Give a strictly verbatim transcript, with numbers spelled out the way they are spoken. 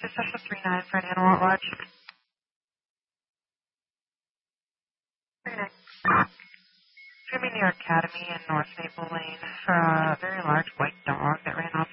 Special three nine for an animal at large. three nine. Jimmy Near Academy in North Maple Lane for a very large white dog that ran off